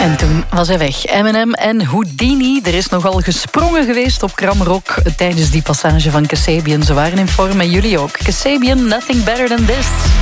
En toen was hij weg. Eminem en Houdini. Er is nogal gesprongen geweest op Kramrock tijdens die passage van Kasabian. Ze waren in vorm en jullie ook. Kasabian, Nothing Better Than This.